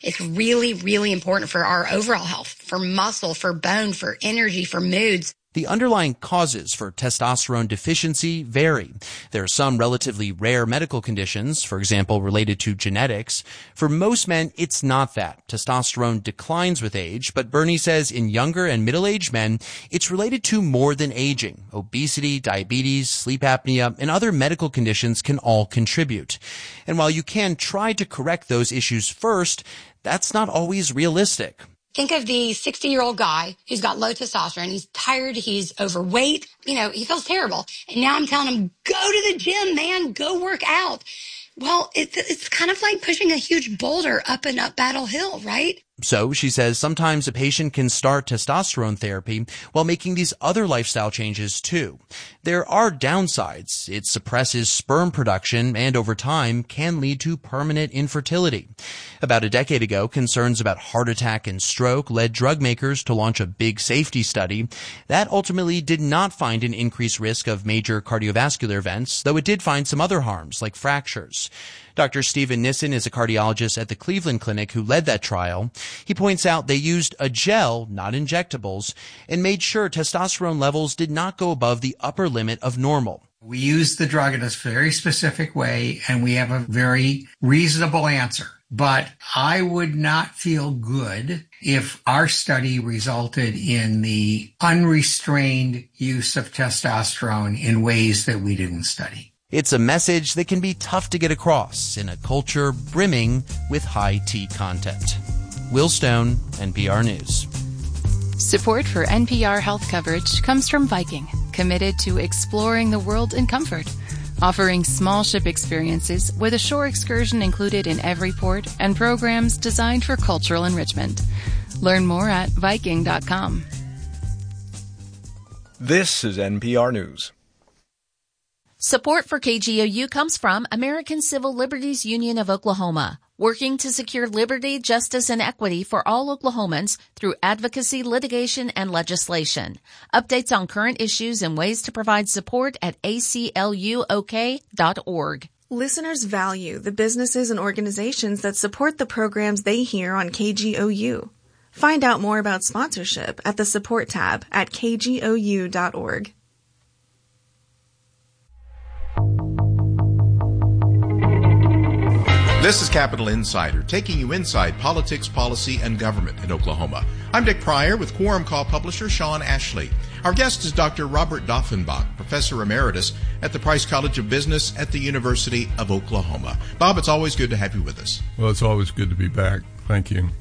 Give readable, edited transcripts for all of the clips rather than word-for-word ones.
It's really, really important for our overall health, for muscle, for bone, for energy, for moods. The underlying causes for testosterone deficiency vary. There are some relatively rare medical conditions, for example, related to genetics. For most men, it's not that. Testosterone declines with age, but Bernie says in younger and middle-aged men, it's related to more than aging. Obesity, diabetes, sleep apnea, and other medical conditions can all contribute. And while you can try to correct those issues first, that's not always realistic. Think of the 60-year-old guy who's got low testosterone. He's tired. He's overweight. He feels terrible. And now I'm telling him, go to the gym, man. Go work out. Well, it's kind of like pushing a huge boulder up and up Battle Hill, right? So, she says, sometimes a patient can start testosterone therapy while making these other lifestyle changes too. There are downsides. It suppresses sperm production and over time can lead to permanent infertility. About a decade ago, concerns about heart attack and stroke led drug makers to launch a big safety study. That ultimately did not find an increased risk of major cardiovascular events, though it did find some other harms like fractures. Dr. Stephen Nissen is a cardiologist at the Cleveland Clinic who led that trial. He points out they used a gel, not injectables, and made sure testosterone levels did not go above the upper limit of normal. We use the drug in a very specific way, and we have a very reasonable answer. But I would not feel good if our study resulted in the unrestrained use of testosterone in ways that we didn't study. It's a message that can be tough to get across in a culture brimming with high T content. Will Stone, NPR News. Support for NPR health coverage comes from Viking, committed to exploring the world in comfort, offering small ship experiences with a shore excursion included in every port and programs designed for cultural enrichment. Learn more at Viking.com. This is NPR News. Support for KGOU comes from American Civil Liberties Union of Oklahoma, working to secure liberty, justice, and equity for all Oklahomans through advocacy, litigation, and legislation. Updates on current issues and ways to provide support at acluok.org. Listeners value the businesses and organizations that support the programs they hear on KGOU. Find out more about sponsorship at the support tab at kgou.org. This is Capital Insider, taking you inside politics, policy, and government in Oklahoma. I'm Dick Pryor with Quorum Call publisher Sean Ashley. Our guest is Dr. Robert Doffenbach, Professor Emeritus at the Price College of Business at the University of Oklahoma. Bob, it's always good to have you with us. Well, it's always good to be back. Thank you.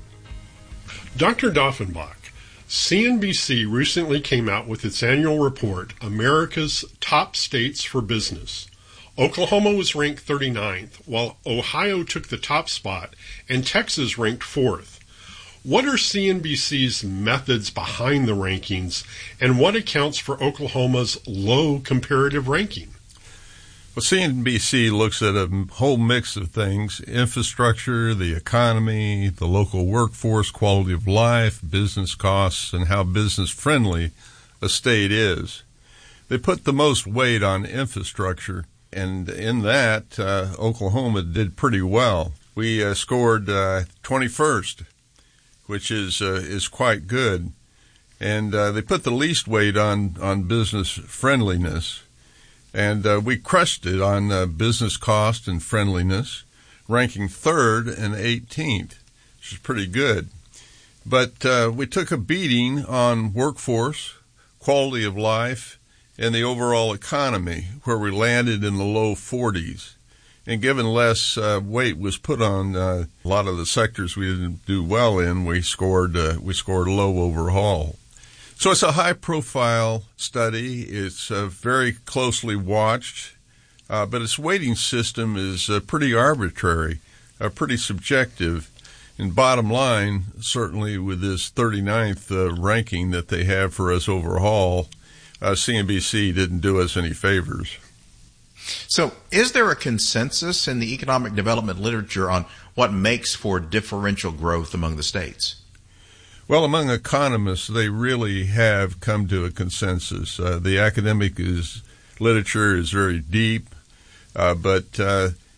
Dr. Doffenbach, CNBC recently came out with its annual report, America's Top States for Business. Oklahoma was ranked 39th, while Ohio took the top spot, and Texas ranked 4th. What are CNBC's methods behind the rankings, and what accounts for Oklahoma's low comparative ranking? Well, CNBC looks at a whole mix of things: infrastructure, the economy, the local workforce, quality of life, business costs, and how business-friendly a state is. They put the most weight on infrastructure. And in that, Oklahoma did pretty well. We scored 21st, which is quite good. And they put the least weight on business friendliness. And we crushed it on business cost and friendliness, ranking 3rd and 18th, which is pretty good. But we took a beating on workforce, quality of life, and the overall economy, where we landed in the low 40s. And given less weight was put on a lot of the sectors we didn't do well in, we scored low overall. So it's a high-profile study. It's very closely watched, but its weighting system is pretty arbitrary, pretty subjective. And bottom line, certainly with this 39th ranking that they have for us overall, CNBC didn't do us any favors. So is there a consensus in the economic development literature on what makes for differential growth among the states? Well, among economists, they really have come to a consensus. The academic literature is very deep, but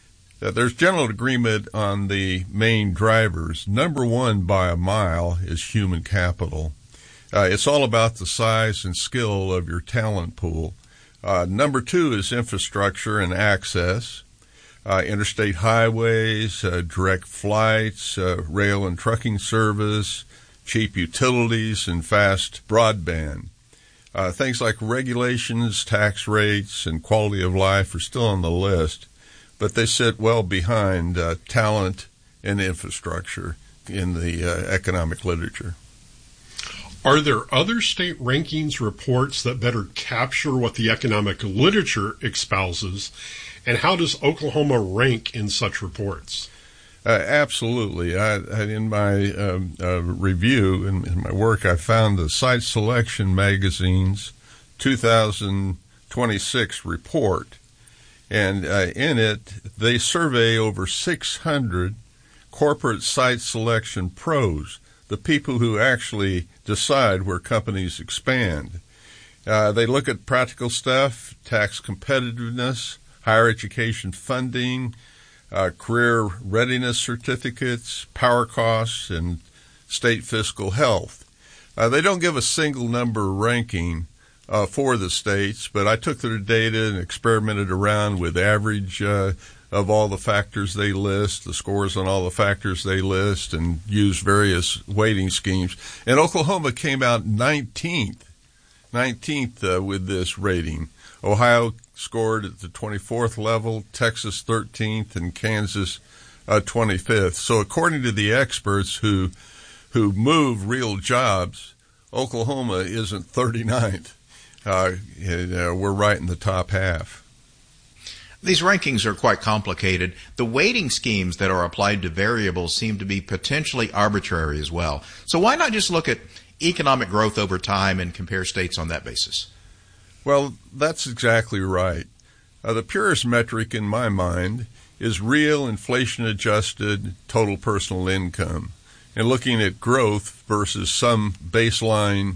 There's general agreement on the main drivers. Number one by a mile is human capital. It's all about the size and skill of your talent pool. Number two is infrastructure and access. Interstate highways, direct flights, rail and trucking service, cheap utilities, and fast broadband. Things like regulations, tax rates, and quality of life are still on the list, but they sit well behind talent and infrastructure in the economic literature. Are there other state rankings reports that better capture what the economic literature espouses, and how does Oklahoma rank in such reports? Absolutely. In my review, in my work, I found the Site Selection Magazine's 2026 report, and in it, they survey over 600 corporate site selection pros, the people who actually decide where companies expand. They look at practical stuff, tax competitiveness, higher education funding, career readiness certificates, power costs, and state fiscal health. They don't give a single number ranking for the states, but I took their data and experimented around with average of all the factors they list, the scores on all the factors they list, and used various weighting schemes. And Oklahoma came out 19th with this rating. Ohio scored at the 24th level, Texas 13th, and Kansas 25th. So according to the experts who move real jobs, Oklahoma isn't 39th. We're right in the top half. These rankings are quite complicated. The weighting schemes that are applied to variables seem to be potentially arbitrary as well. So why not just look at economic growth over time and compare states on that basis? Well, that's exactly right. The purest metric in my mind is real inflation-adjusted total personal income, and looking at growth versus some baseline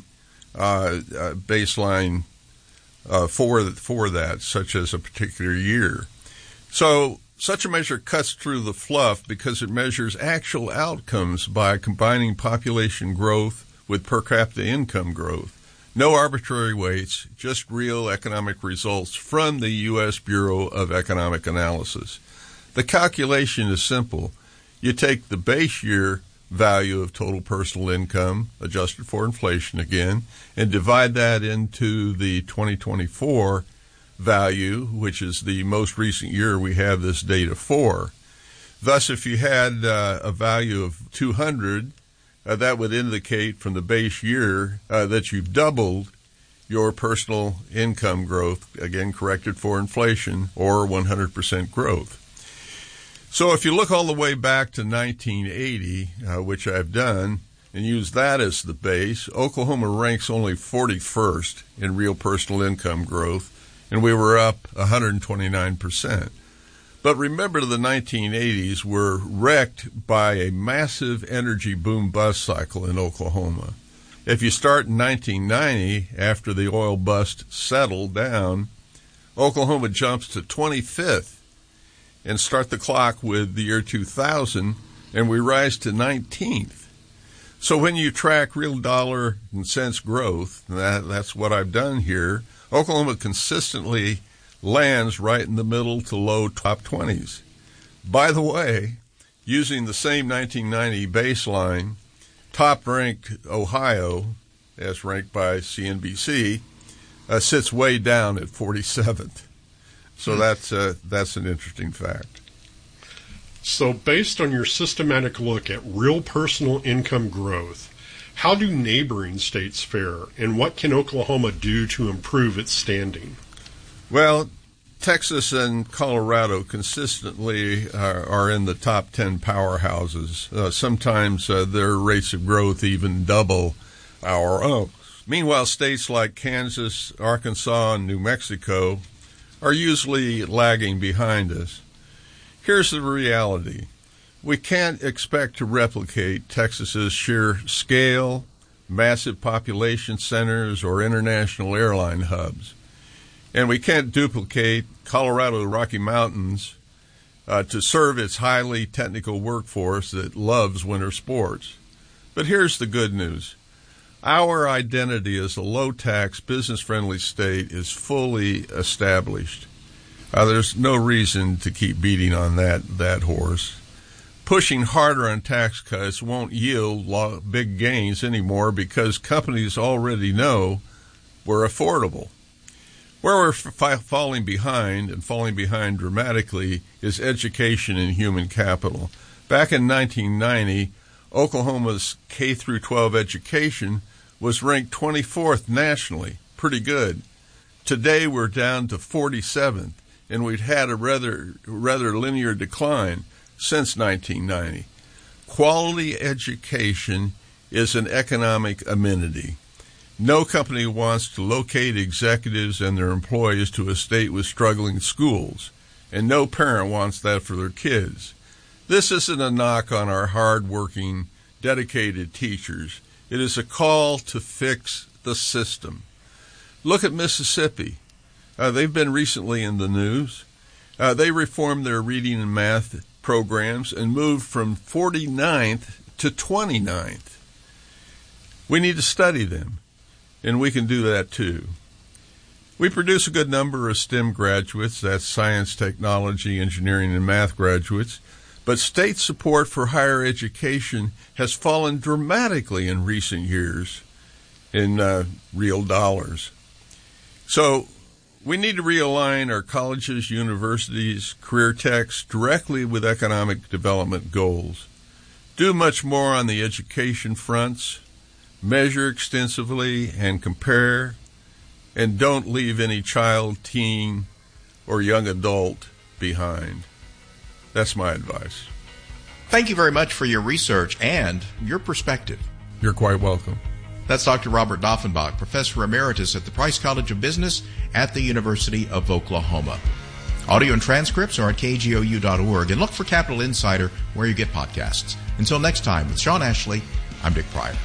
for that, such as a particular year. So such a measure cuts through the fluff because it measures actual outcomes by combining population growth with per capita income growth. No arbitrary weights, just real economic results from the U.S. Bureau of Economic Analysis. The calculation is simple. You take the base year value of total personal income, adjusted for inflation again, and divide that into the 2024 value, which is the most recent year we have this data for. Thus, if you had a value of 200, that would indicate from the base year that you've doubled your personal income growth, again corrected for inflation, or 100% growth. So if you look all the way back to 1980, which I've done, and use that as the base, Oklahoma ranks only 41st in real personal income growth, and we were up 129%. But remember, the 1980s were wrecked by a massive energy boom-bust cycle in Oklahoma. If you start in 1990, after the oil bust settled down, Oklahoma jumps to 25th, and start the clock with the year 2000, and we rise to 19th. So when you track real dollar and cents growth, that's what I've done here, Oklahoma consistently lands right in the middle to low top 20s. By the way, using the same 1990 baseline, top-ranked Ohio, as ranked by CNBC, sits way down at 47th. So that's an interesting fact. So based on your systematic look at real personal income growth, how do neighboring states fare, and what can Oklahoma do to improve its standing? Well, Texas and Colorado consistently are in the top 10 powerhouses. Sometimes their rates of growth even double our own. Meanwhile, states like Kansas, Arkansas, and New Mexico are usually lagging behind us. Here's the reality. We can't expect to replicate Texas's sheer scale, massive population centers, or international airline hubs. And we can't duplicate Colorado Rocky Mountains, to serve its highly technical workforce that loves winter sports. But here's the good news. Our identity as a low-tax, business-friendly state is fully established. There's no reason to keep beating on that horse. Pushing harder on tax cuts won't yield big gains anymore because companies already know we're affordable. Where we're falling behind, and falling behind dramatically, is education and human capital. Back in 1990, Oklahoma's K-12 education was ranked 24th nationally. Pretty good. Today we're down to 47th, and we've had a rather linear decline since 1990. Quality education is an economic amenity. No company wants to locate executives and their employees to a state with struggling schools, and no parent wants that for their kids. This isn't a knock on our hard-working, dedicated teachers. It is a call to fix the system. Look at Mississippi. They've been recently in the news. They reformed their reading and math programs and moved from 49th to 29th. We need to study them, and we can do that too. We produce a good number of STEM graduates, that's science, technology, engineering, and math graduates, but state support for higher education has fallen dramatically in recent years in real dollars. So we need to realign our colleges, universities, career techs directly with economic development goals. Do much more on the education fronts, measure extensively and compare, and don't leave any child, teen, or young adult behind. That's my advice. Thank you very much for your research and your perspective. You're quite welcome. That's Dr. Robert Doffenbach, Professor Emeritus at the Price College of Business at the University of Oklahoma. Audio and transcripts are at kgou.org, and look for Capital Insider where you get podcasts. Until next time, with Sean Ashley, I'm Dick Pryor.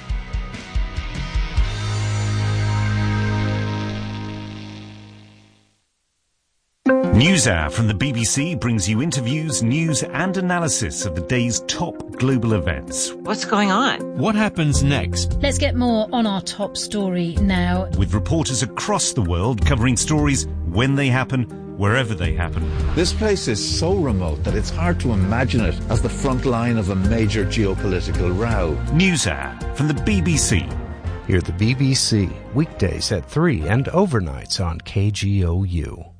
NewsHour from the BBC brings you interviews, news and analysis of the day's top global events. What's going on? What happens next? Let's get more on our top story now. With reporters across the world covering stories when they happen, wherever they happen. This place is so remote that it's hard to imagine it as the front line of a major geopolitical row. NewsHour from the BBC. Hear the BBC weekdays at 3 and overnights on KGOU.